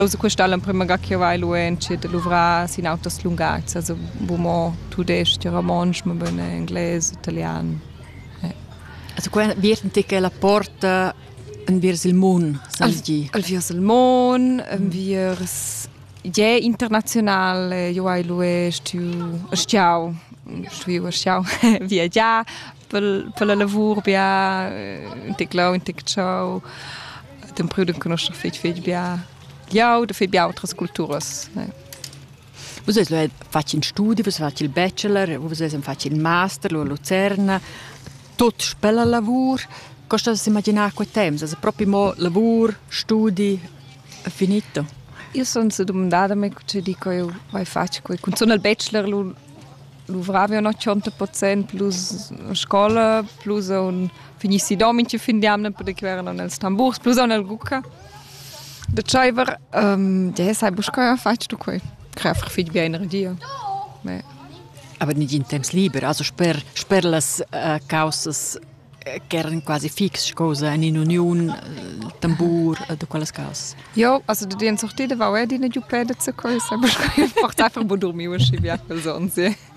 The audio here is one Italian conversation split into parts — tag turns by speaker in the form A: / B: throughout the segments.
A: Also questa è la prima che io vai luence de luvra sin autos lungats, also wo mo tu dest romansch, ma bene inglese, italiano.
B: Also qua vierte che la porta en virs il mon, salgi.
A: Al virs il mon, virs je international, io vai luest stiau via già per la lavur bia integlau integciao. Den Brüder conoscer fetg bia. Ja, da fai altre culturas.
B: Vos fatto in studi, vos fatto il bachelor, vos fatto il master, lo Lucerna, tot spella lavur. Cosa si immagina quei temps? Also proprio mo lavur, studi, finito.
A: Io sono se domandata me che dico io vai faccio quei. Con sono il bachelor lo vravi no 100% plus scuola plus un finissi dominci findiamo per che erano nel Stamburs plus nel Gucca. De Schreiber, ja, sai busca faccio tu quei. Craffer viel bei Energie.
B: Aber nicht in temps lieber, also sper las causas che erano quasi fix, cosa in union, tambur, de quelles causas.
A: Ja, also de den sortide war er die ne Jupede zu quei, sai busca macht einfach wo dormi was sie ja sonst.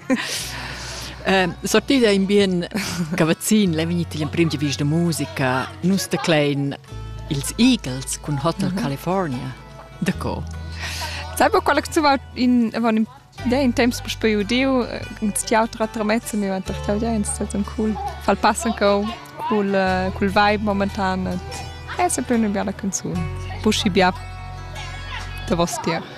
B: Sortida in bien cavazzin, le venite in primi vis de musica, nus de klein ils Eagles con Hotel California. Da co.
A: Sai po quella che tu va in temps per spiudio, in teatro tramezzo mi vanta già in stato cool. Fal passen co cool vibe momentan. È sempre una bella canzone. Busci bia. Da vostia.